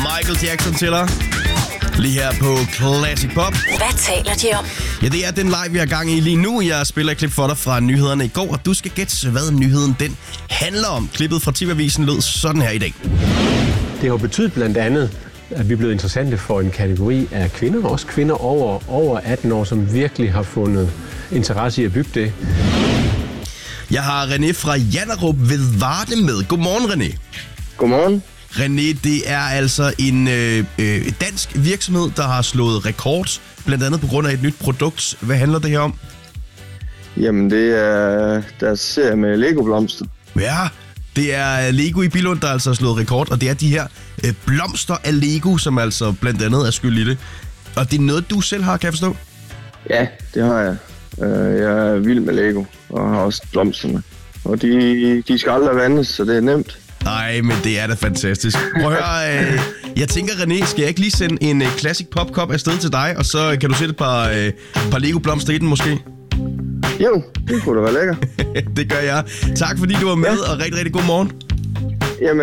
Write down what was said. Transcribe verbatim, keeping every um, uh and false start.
Michael Jackson til dig. Lige her på Classic Pop. Hvad taler de om? Ja, det er den live, vi har gang i lige nu. Jeg spiller et klip for dig fra nyhederne i går, og du skal gætte, hvad nyheden den handler om. Klippet fra T V-avisen lød sådan her i dag. Det har jo betydet blandt andet, at vi er blevet interessante for en kategori af kvinder, også kvinder over, over atten år, som virkelig har fundet interesse i at bygge det. Jeg har René fra Janderup ved Varde med. Godmorgen, René. Godmorgen. René, det er altså en øh, øh, dansk virksomhed, der har slået rekord, blandt andet på grund af et nyt produkt. Hvad handler det her om? Jamen, det er deres serie med Lego-blomster. Ja, det er Lego i Billund, der altså har slået rekord, og det er de her øh, blomster af Lego, som altså blandt andet er skyld i det. Og det er noget, du selv har, kan jeg forstå? Ja, det har jeg. Jeg er vild med Lego, og har også blomsterne. Og de, de skal aldrig vandes, så det er nemt. Nej, men det er da fantastisk. Prøv at høre, øh, jeg tænker, René, skal jeg ikke lige sende en øh, Classic Pop Cup afsted til dig, og så kan du sætte et par, øh, par Lego-blomster i den måske? Jo, det kunne da være lækker. Det gør jeg. Tak fordi du var med, ja. Og rigtig, rigtig god morgen.